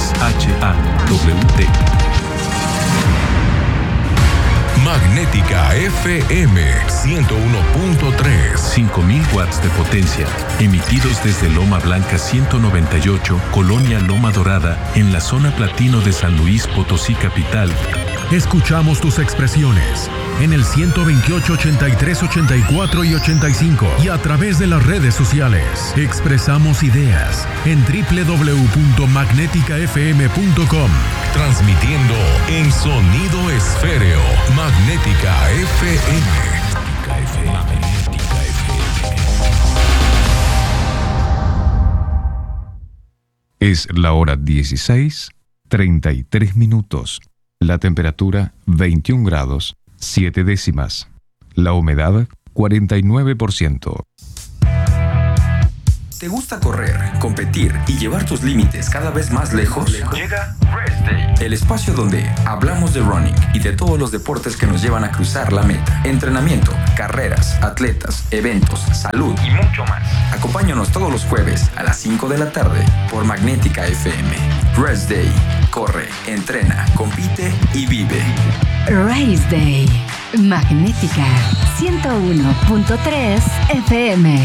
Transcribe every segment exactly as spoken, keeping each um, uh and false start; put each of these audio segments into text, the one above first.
X H A W T. Magnética F M ciento uno punto tres. cinco mil watts de potencia, emitidos desde Loma Blanca ciento noventa y ocho, Colonia Loma Dorada, en la zona platino de San Luis Potosí capital. Escuchamos tus expresiones en el ciento veintiocho, ochenta y tres, ochenta y cuatro y ochenta y cinco y a través de las redes sociales. Expresamos ideas en doble u doble u doble u punto magnética f m punto com. Transmitiendo en sonido esféreo. Magnética F M. Magnética F M. Es la hora dieciséis, treinta y tres minutos. La temperatura veintiún grados, siete décimas. La humedad cuarenta y nueve por ciento. ¿Te gusta correr, competir y llevar tus límites cada vez más lejos? Llega Rest Day, el espacio donde hablamos de running y de todos los deportes que nos llevan a cruzar la meta. Entrenamiento, carreras, atletas, eventos, salud y mucho más. Acompáñanos todos los jueves a las cinco de la tarde por Magnética F M. Rest Day. Corre, entrena, compite y vive. Race Day. Magnética ciento uno punto tres F M.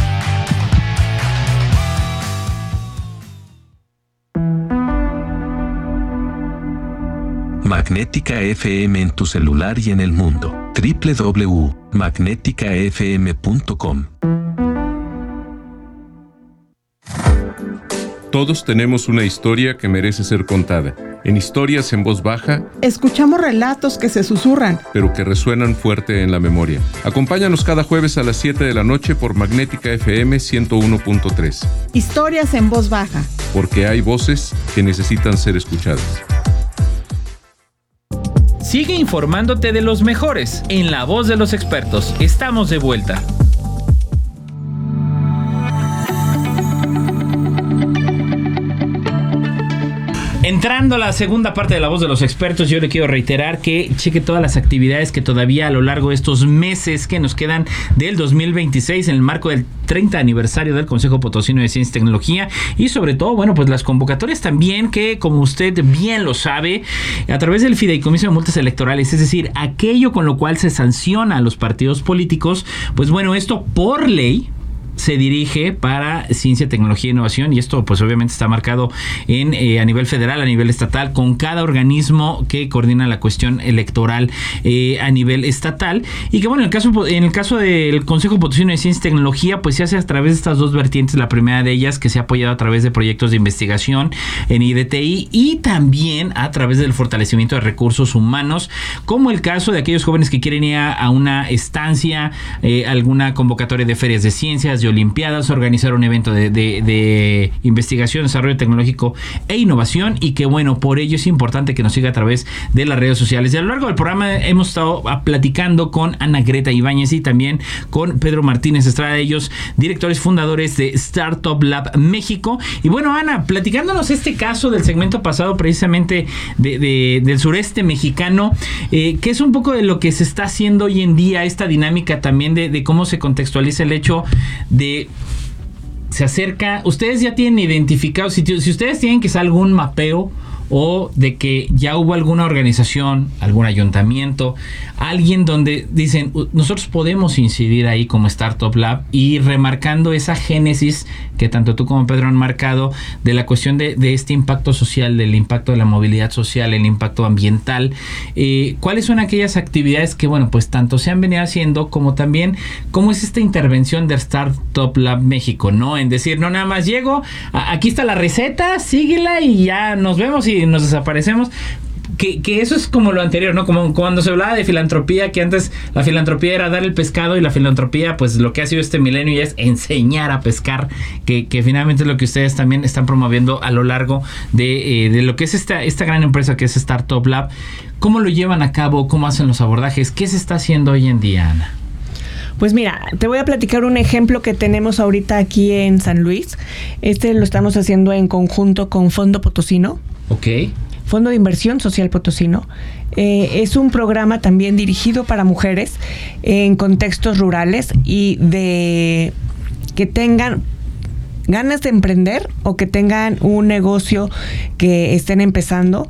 Magnética F M en tu celular y en el mundo. doble u doble u doble u punto magnética f m punto com. Todos tenemos una historia que merece ser contada. En Historias en Voz Baja, escuchamos relatos que se susurran, pero que resuenan fuerte en la memoria. Acompáñanos cada jueves a las siete de la noche por Magnética F M ciento uno punto tres. Historias en Voz Baja. Porque hay voces que necesitan ser escuchadas. Sigue informándote de los mejores en La Voz de los Expertos. Estamos de vuelta. Entrando a la segunda parte de La Voz de los Expertos, yo le quiero reiterar que cheque todas las actividades que todavía a lo largo de estos meses que nos quedan del dos mil veintiséis en el marco del treinta aniversario del Consejo Potosino de Ciencia y Tecnología y sobre todo, bueno, pues las convocatorias también que, como usted bien lo sabe, a través del Fideicomiso de Multas Electorales, es decir, aquello con lo cual se sanciona a los partidos políticos, pues bueno, esto por ley se dirige para ciencia, tecnología e innovación, y esto pues obviamente está marcado en eh, a nivel federal, a nivel estatal, con cada organismo que coordina la cuestión electoral eh, a nivel estatal, y que bueno, en el caso en el caso del Consejo Potosino de Ciencia y Tecnología, pues se hace a través de estas dos vertientes. La primera de ellas, que se ha apoyado a través de proyectos de investigación en I D T I y también a través del fortalecimiento de recursos humanos, como el caso de aquellos jóvenes que quieren ir a, a una estancia, eh, alguna convocatoria de ferias de ciencias, de olimpiadas, organizar un evento de, de, de investigación, desarrollo tecnológico e innovación, y que bueno, por ello es importante que nos siga a través de las redes sociales. Y a lo largo del programa hemos estado platicando con Ana Greta Ibáñez y también con Pedro Martínez Estrada, ellos directores fundadores de Startup Lab México. Y bueno, Ana, platicándonos este caso del segmento pasado precisamente de, de, del sureste mexicano, eh, que es un poco de lo que se está haciendo hoy en día, esta dinámica también de, de cómo se contextualiza el hecho de se acerca, ustedes ya tienen identificado, si, si ustedes tienen quizá algún mapeo o de que ya hubo alguna organización, algún ayuntamiento, alguien donde dicen, nosotros podemos incidir ahí como Startup Lab, y remarcando esa génesis que tanto tú como Pedro han marcado de la cuestión de, de este impacto social, del impacto de la movilidad social, el impacto ambiental. Eh, ¿Cuáles son aquellas actividades que, bueno, pues tanto se han venido haciendo, como también cómo es esta intervención de Startup Lab México, ¿no? En decir, no nada más llego, a, aquí está la receta, síguela y ya nos vemos y nos desaparecemos. Que, que eso es como lo anterior, ¿no? Como cuando se hablaba de filantropía, que antes la filantropía era dar el pescado, y la filantropía, pues lo que ha sido este milenio ya es enseñar a pescar, que, que finalmente es lo que ustedes también están promoviendo a lo largo de, eh, de lo que es esta, esta gran empresa que es Startup Lab. ¿Cómo lo llevan a cabo? ¿Cómo hacen los abordajes? ¿Qué se está haciendo hoy en día, Ana? Pues mira, te voy a platicar un ejemplo que tenemos ahorita aquí en San Luis. Este lo estamos haciendo en conjunto con Fondo Potosino. Ok. Fondo de Inversión Social Potosino. Eh, es un programa también dirigido para mujeres en contextos rurales y de que tengan ganas de emprender o que tengan un negocio que estén empezando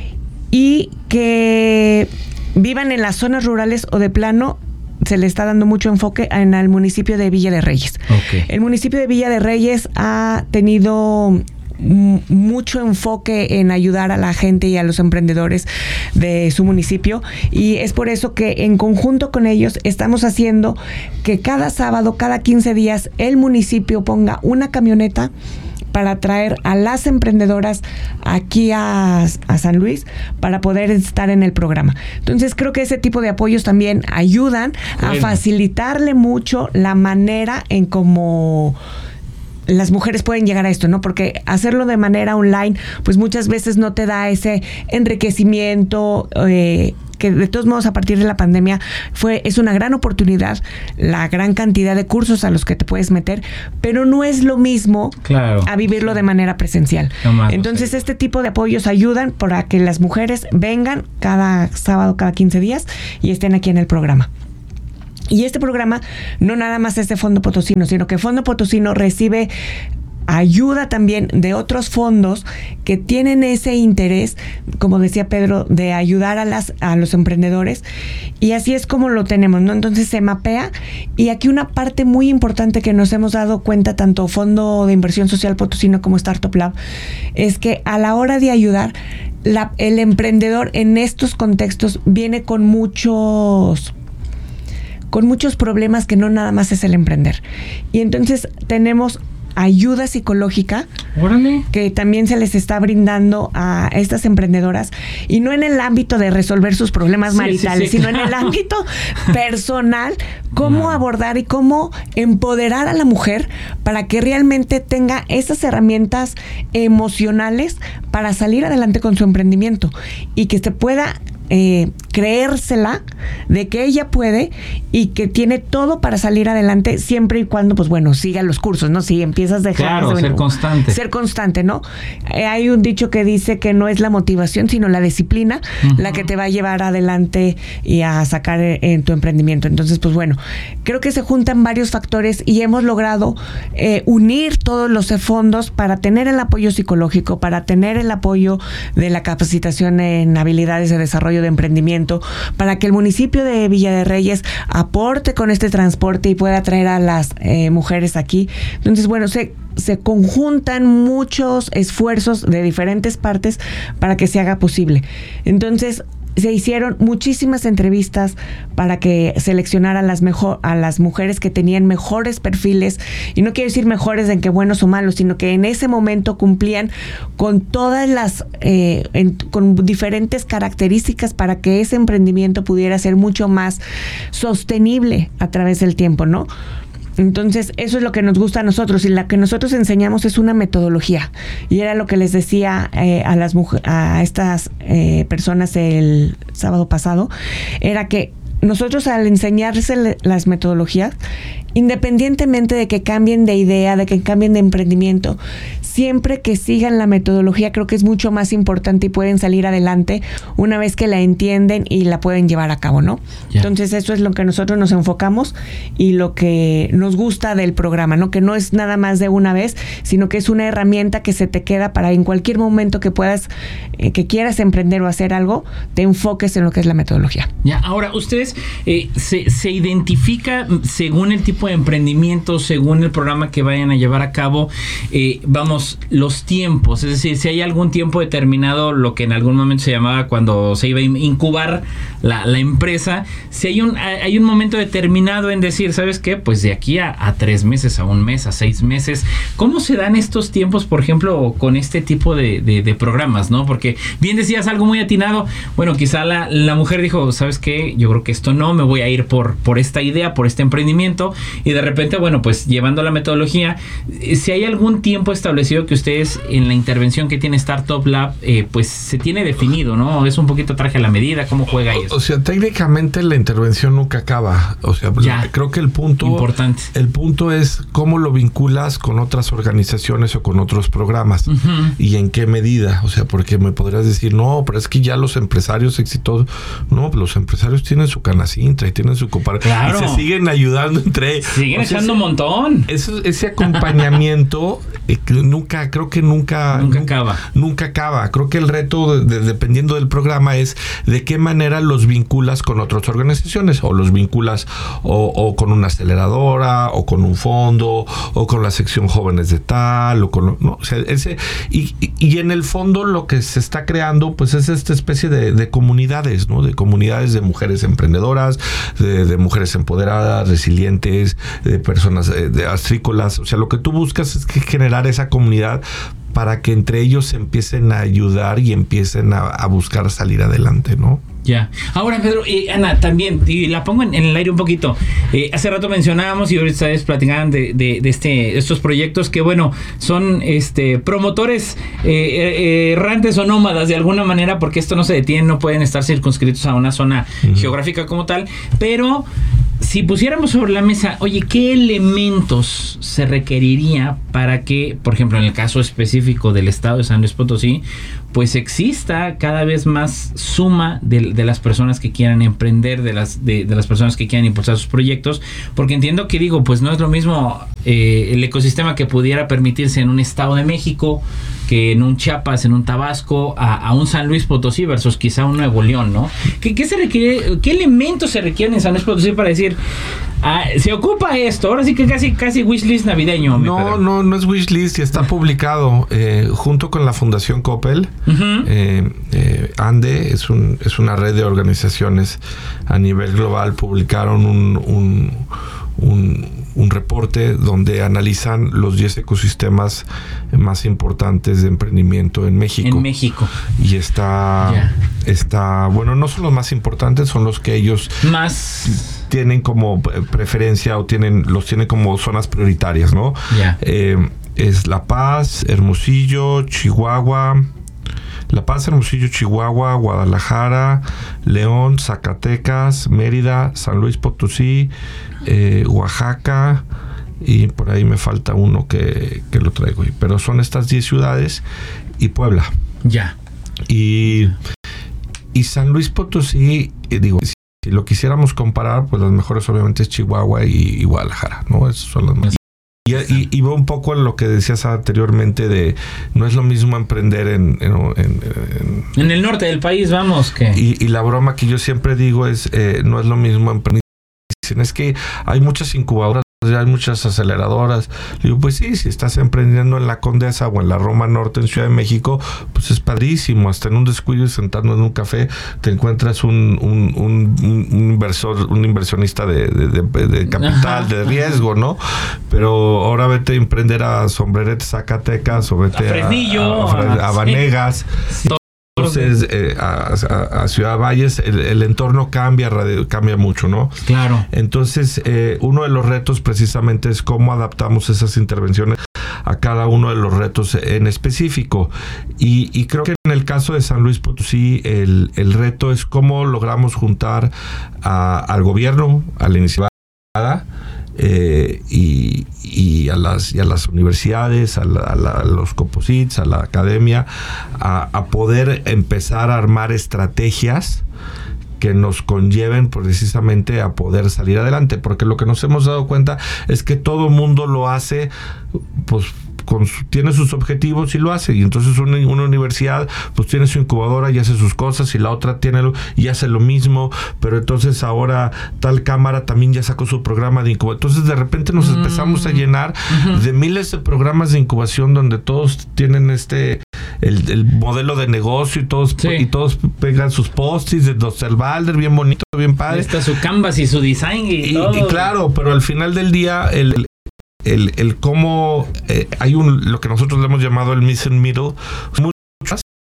y que vivan en las zonas rurales o de plano se le está dando mucho enfoque en el municipio de Villa de Reyes. Okay. El municipio de Villa de Reyes ha tenido mucho enfoque en ayudar a la gente y a los emprendedores de su municipio, y es por eso que en conjunto con ellos estamos haciendo que cada sábado, cada quince días, el municipio ponga una camioneta para traer a las emprendedoras aquí a, a San Luis para poder estar en el programa. Entonces creo que ese tipo de apoyos también ayudan bueno. a facilitarle mucho la manera en cómo las mujeres pueden llegar a esto, ¿no? Porque hacerlo de manera online, pues muchas veces no te da ese enriquecimiento, eh, que de todos modos a partir de la pandemia fue es una gran oportunidad, la gran cantidad de cursos a los que te puedes meter, pero no es lo mismo claro. a vivirlo de manera presencial. No más, Entonces no sé. este tipo de apoyos ayudan para que las mujeres vengan cada sábado, cada quince días y estén aquí en el programa. Y este programa no nada más es de Fondo Potosino, sino que Fondo Potosino recibe ayuda también de otros fondos que tienen ese interés, como decía Pedro, de ayudar a las a los emprendedores, y así es como lo tenemos, ¿no? Entonces se mapea, y aquí una parte muy importante que nos hemos dado cuenta tanto Fondo de Inversión Social Potosino como Startup Lab es que a la hora de ayudar, la, el emprendedor en estos contextos viene con muchos con muchos problemas que no nada más es el emprender. Y entonces tenemos ayuda psicológica Órale. que también se les está brindando a estas emprendedoras, y no en el ámbito de resolver sus problemas sí, maritales, sí, sí, sino claro. en el ámbito personal, cómo no. abordar y cómo empoderar a la mujer para que realmente tenga esas herramientas emocionales para salir adelante con su emprendimiento y que se pueda Eh, creérsela de que ella puede y que tiene todo para salir adelante, siempre y cuando, pues bueno, siga los cursos, ¿no? Si empiezas a dejar... Claro, de, ser constante. Ser constante, ¿no? Eh, hay un dicho que dice que no es la motivación, sino la disciplina uh-huh. la que te va a llevar adelante y a sacar en, en tu emprendimiento. Entonces, pues bueno, creo que se juntan varios factores y hemos logrado eh, unir todos los fondos para tener el apoyo psicológico, para tener el apoyo de la capacitación en habilidades de desarrollo de emprendimiento, para que el municipio de Villa de Reyes aporte con este transporte y pueda traer a las eh, mujeres aquí. Entonces, bueno, se, se conjuntan muchos esfuerzos de diferentes partes para que se haga posible. Entonces, se hicieron muchísimas entrevistas para que seleccionaran las mejor, a las mujeres que tenían mejores perfiles, y no quiero decir mejores en que buenos o malos, sino que en ese momento cumplían con todas las, eh, en, con diferentes características para que ese emprendimiento pudiera ser mucho más sostenible a través del tiempo, ¿no? Entonces, eso es lo que nos gusta a nosotros, y la que nosotros enseñamos es una metodología. Y era lo que les decía eh, a las muj- a estas eh, personas el sábado pasado, era que nosotros al enseñarse las metodologías, independientemente de que cambien de idea, de que cambien de emprendimiento, siempre que sigan la metodología, creo que es mucho más importante y pueden salir adelante una vez que la entienden y la pueden llevar a cabo, ¿no? Yeah. Entonces eso es lo que nosotros nos enfocamos y lo que nos gusta del programa, ¿no? Que no es nada más de una vez, sino que es una herramienta que se te queda para en cualquier momento que puedas, eh, que quieras emprender o hacer algo, te enfoques en lo que es la metodología. Ya, ahora, ustedes eh, se, se identifica según el tipo de emprendimiento, según el programa que vayan a llevar a cabo, eh, vamos, los tiempos, es decir, si hay algún tiempo determinado, lo que en algún momento se llamaba cuando se iba a incubar la, la empresa, si hay un hay un momento determinado en decir, ¿sabes qué? Pues de aquí a, a tres meses, a un mes, a seis meses, ¿cómo se dan estos tiempos, por ejemplo, con este tipo de, de, de programas, ¿no? Porque bien decías algo muy atinado, bueno, quizá la, la mujer dijo, ¿sabes qué? Yo creo que esto no, me voy a ir por, por esta idea, por este emprendimiento, y de repente, bueno, pues llevando la metodología, si hay algún tiempo establecido que ustedes en la intervención que tiene Startup Lab, eh, pues se tiene definido, ¿no? Es un poquito traje a la medida, ¿cómo juega eso? O sea, técnicamente la intervención nunca acaba, o sea, ya, creo que el punto importante. El punto es cómo lo vinculas con otras organizaciones o con otros programas, uh-huh. y en qué medida, o sea, porque me podrías decir, no, pero es que ya los empresarios exitosos, no, los empresarios tienen su Canacintra y tienen su cooperativa. Claro. Y se siguen ayudando entre ellos. Siguen o sea, echando un montón. Eso, ese acompañamiento eh, que nunca, creo que nunca... Nunca nu- acaba. Nunca acaba. Creo que el reto, de, de- dependiendo del programa, es de qué manera los vinculas con otras organizaciones, o los vinculas o, o con una aceleradora, o con un fondo, o con la sección jóvenes de tal, o con... ¿no? O sea, ese, y, y, y en el fondo lo que se está creando, pues es esta especie de, de comunidades, ¿no? De comunidades de mujeres emprendedoras, de, de mujeres empoderadas, resilientes, de personas de, de astrícolas. O sea, lo que tú buscas es que generar esa comunidad para que entre ellos se empiecen a ayudar y empiecen a, a buscar salir adelante, ¿no? Ya. Ahora, Pedro, eh, Ana, también, y la pongo en, en el aire un poquito. Eh, hace rato mencionábamos y ahorita ustedes platicaban de, de, de este, estos proyectos que, bueno, son este promotores eh, eh, errantes o nómadas de alguna manera, porque esto no se detiene, no pueden estar circunscritos a una zona uh-huh. geográfica como tal, pero si pusiéramos sobre la mesa, oye, ¿qué elementos se requeriría para que, por ejemplo, en el caso específico del estado de San Luis Potosí, pues exista cada vez más suma de, de las personas que quieran emprender, de las de, de las personas que quieran impulsar sus proyectos? Porque entiendo que, digo, pues no es lo mismo eh, el ecosistema que pudiera permitirse en un estado de México que en un Chiapas, en un Tabasco, a, a un San Luis Potosí versus quizá un Nuevo León, ¿no? ¿Qué, qué se requiere, qué elementos se requieren en San Luis Potosí para decir, ah, se ocupa esto? Ahora sí que casi casi wishlist navideño. No, no, no es wishlist, y está publicado eh, junto con la Fundación Coppel. Uh-huh. eh, eh, ANDE es un es una red de organizaciones a nivel global. Publicaron un un, un un reporte donde analizan los diez ecosistemas más importantes de emprendimiento en México. En México. Y está, yeah. está, bueno, no son los más importantes, son los que ellos más tienen como preferencia o tienen, los tienen como zonas prioritarias, ¿no? Yeah. Eh, es La Paz, Hermosillo, Chihuahua, La Paz, Hermosillo, Chihuahua, Guadalajara, León, Zacatecas, Mérida, San Luis Potosí, eh, Oaxaca, y por ahí me falta uno que, que lo traigo. Pero son estas diez ciudades y Puebla. Ya. Y, y San Luis Potosí, eh, digo, si, si lo quisiéramos comparar, pues las mejores obviamente es Chihuahua y, y Guadalajara, ¿no? Esos son los más. Y, y, y va un poco en lo que decías anteriormente de no es lo mismo emprender en en, en, en, en el norte del país, vamos. que Y, y la broma que yo siempre digo es eh, no es lo mismo emprender. Es que hay muchas incubadoras, hay muchas aceleradoras. Digo, pues sí, si estás emprendiendo en la Condesa o en la Roma Norte en Ciudad de México, pues es padrísimo. Hasta en un descuido y sentando en un café te encuentras un, un, un, un inversor, un inversionista de, de, de, de capital, ajá, de riesgo, ¿no? Pero ahora vete a emprender a Sombrerete, Zacatecas, o vete a Fresnillo, a, a, a Vanegas. Sí. Entonces, eh, a, a, a Ciudad Valles, el, el entorno cambia, radio, cambia mucho, ¿no? Claro. Entonces, eh, uno de los retos precisamente es cómo adaptamos esas intervenciones a cada uno de los retos en específico. Y, y creo que en el caso de San Luis Potosí, el, el reto es cómo logramos juntar a, al gobierno, a la iniciativa, Eh, y, y, a las, y a las universidades, a, la, a, la, a los composites, a la academia, a, a poder empezar a armar estrategias que nos conlleven precisamente a poder salir adelante, porque lo que nos hemos dado cuenta es que todo el mundo lo hace, pues con su, tiene sus objetivos y lo hace, y entonces una, una universidad pues tiene su incubadora y hace sus cosas, y la otra tiene lo, y hace lo mismo, pero entonces ahora tal cámara también ya sacó su programa de incubación. Entonces de repente nos mm. empezamos a llenar uh-huh. de miles de programas de incubación donde todos tienen este el, el modelo de negocio y todos sí. y todos pegan sus post-its de Dosterbalder, bien bonito, bien padre. Está su canvas y su design y, y todo. Y claro, pero al final del día el El, el cómo eh, hay un lo que nosotros le hemos llamado el missing middle. Muchas,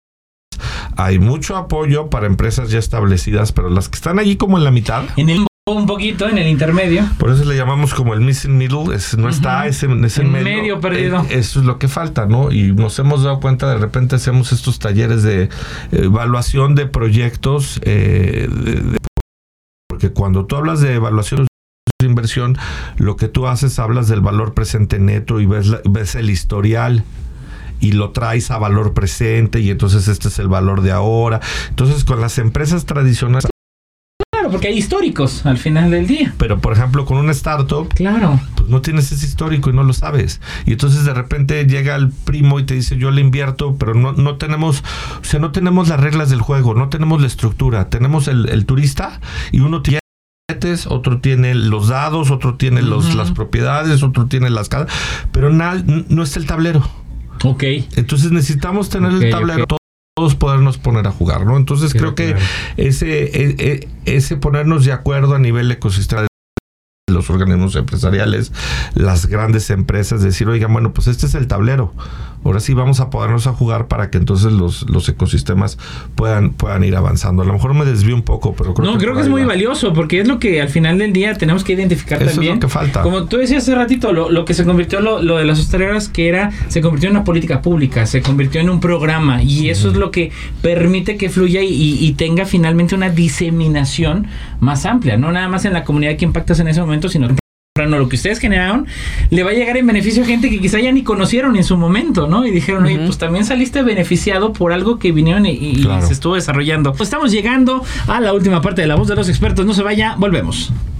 hay mucho apoyo para empresas ya establecidas, pero las que están allí como en la mitad, en el un poquito en el intermedio, por eso le llamamos como el missing middle, es, no uh-huh. está ese, ese en medio, medio perdido. Eh, eso es lo que falta, ¿no? Y nos hemos dado cuenta, de repente hacemos estos talleres de evaluación de proyectos, eh, de, de, porque cuando tú hablas de evaluación de inversión, lo que tú haces, hablas del valor presente neto y ves, la, ves el historial y lo traes a valor presente, y entonces este es el valor de ahora. Entonces con las empresas tradicionales Claro, porque hay históricos al final del día. Pero, por ejemplo, con una startup, claro, pues no tienes ese histórico y no lo sabes. Y entonces de repente llega el primo y te dice, yo le invierto, pero no, no tenemos, o sea, no tenemos las reglas del juego, no tenemos la estructura. Tenemos el, el turista y uno tiene otro tiene los dados, otro tiene los, uh-huh. las propiedades, otro tiene las casas, pero na, no está el tablero. Ok. Entonces necesitamos tener okay, el tablero, okay. todos podernos poner a jugar, ¿no? Entonces okay, creo que claro. ese, ese ponernos de acuerdo a nivel ecosistema, los organismos empresariales, las grandes empresas, decir, oigan, bueno, pues este es el tablero. Ahora sí vamos a podernos a jugar para que entonces los, los ecosistemas puedan, puedan ir avanzando. A lo mejor me desvío un poco, pero creo no, que... No, creo que es muy va. valioso, porque es lo que al final del día tenemos que identificar Eso también. Es lo que falta. Como tú decías hace ratito, lo, lo que se convirtió, lo, lo de las hosteleras, que era, se convirtió en una política pública, se convirtió en un programa, y eso uh-huh. es lo que permite que fluya y, y, y tenga finalmente una diseminación más amplia, no nada más en la comunidad que impactas en ese momento, sino no, lo que ustedes generaron le va a llegar en beneficio a gente que quizá ya ni conocieron en su momento, ¿no? Y dijeron, uh-huh. oye, pues también saliste beneficiado por algo que vinieron y, y claro. se estuvo desarrollando. Pues estamos llegando a la última parte de La Voz de los Expertos. No se vaya, volvemos.